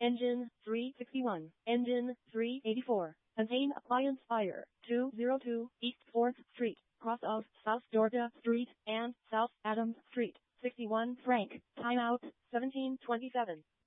Engine 361. Engine 384. Contain appliance fire. 202 East 4th Street, cross of South Georgia Street and South Adams Street. 61 Frank. Timeout 1727.